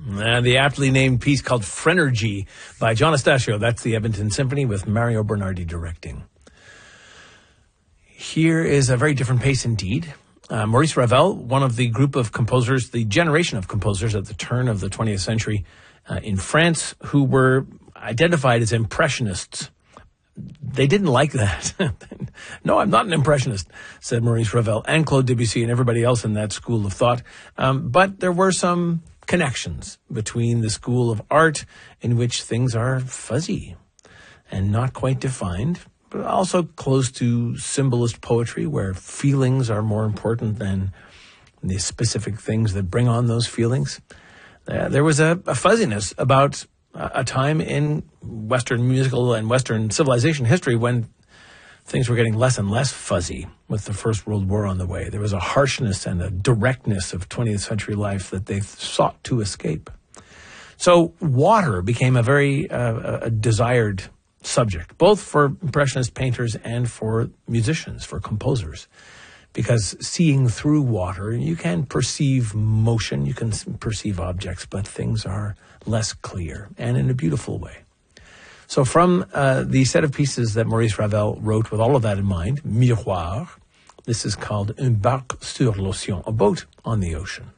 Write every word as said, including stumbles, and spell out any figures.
Uh, the aptly named piece called Phrenergy by John Astasio. That's the Edmonton Symphony with Mario Bernardi directing. Here is a very different pace indeed. Uh, Maurice Ravel, one of the group of composers, the generation of composers at the turn of the twentieth century uh, in France, who were identified as impressionists. They didn't like that. No, I'm not an impressionist, said Maurice Ravel and Claude Debussy and everybody else in that school of thought. Um, but there were some connections between the school of art in which things are fuzzy and not quite defined, but also close to symbolist poetry where feelings are more important than the specific things that bring on those feelings. Uh, there was a, a fuzziness about a, a time in Western musical and Western civilization history when things were getting less and less fuzzy with the First World War on the way. There was a harshness and a directness of twentieth century life that they sought to escape. So water became a very uh, a desired subject, both for Impressionist painters and for musicians, for composers. Because seeing through water, you can perceive motion, you can perceive objects, but things are less clear and in a beautiful way. So from uh, the set of pieces that Maurice Ravel wrote with all of that in mind, Miroir, this is called Un barque sur l'océan, a boat on the ocean.